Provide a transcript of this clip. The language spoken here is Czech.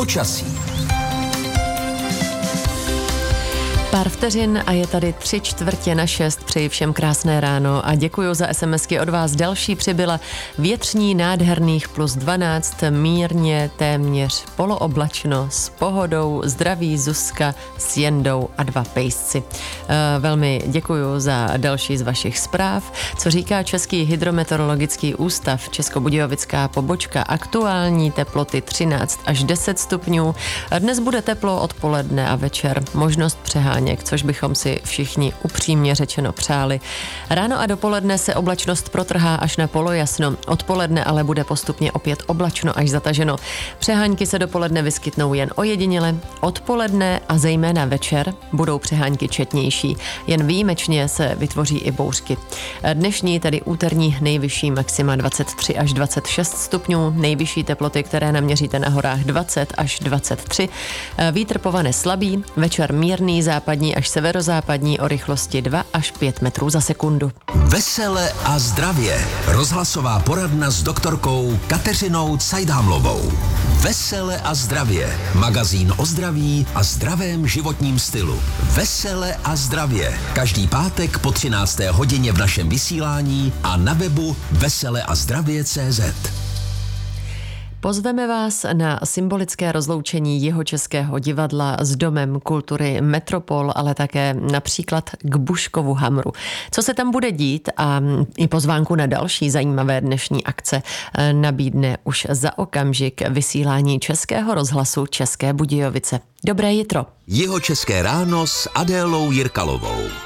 Počasí. Pár vteřin a je tady 5:45. Přeji všem krásné ráno a děkuju za SMSky od vás. Další přibyla větřní nádherných +12, mírně téměř polooblačno, s pohodou, zdraví Zuzka s Jendou a 2 pejsci. Velmi děkuju za další z vašich zpráv. Co říká Český hydrometeorologický ústav, Českobudějovická pobočka, aktuální teploty 13 až 10 stupňů. Dnes bude teplo odpoledne a večer, možnost přehánět, což bychom si všichni upřímně řečeno přáli. Ráno a dopoledne se oblačnost protrhá až na polojasno, odpoledne ale bude postupně opět oblačno až zataženo. Přehánky se dopoledne vyskytnou jen ojediněle, odpoledne a zejména večer budou přehánky četnější, jen výjimečně se vytvoří i bouřky. Dnešní, tedy úterní nejvyšší maxima 23 až 26 stupňů, nejvyšší teploty, které naměříte na horách 20 až 23. Vítr povane slabý, večer mírný západní až severozápadní o rychlosti 2 až 5 metrů za sekundu. Vesele a zdravě. Rozhlasová poradna s doktorkou Kateřinou Cajdámlovou. Vesele a zdravě. Magazín o zdraví a zdravém životním stylu. Vesele a zdravě. Každý pátek po 13. hodině v našem vysílání a na webu veseleazdravě.cz. Pozveme vás na symbolické rozloučení Jihočeského divadla s Domem kultury Metropol, ale také například k Buškovu Hamru. Co se tam bude dít a i pozvánku na další zajímavé dnešní akce nabídne už za okamžik vysílání Českého rozhlasu České Budějovice. Dobré jitro. Jihočeské ráno s Adélou Jirkalovou.